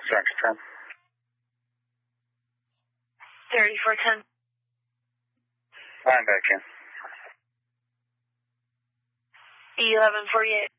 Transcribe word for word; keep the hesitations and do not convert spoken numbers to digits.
Second ten. thirty-four ten. Line back in. eleven forty-eight.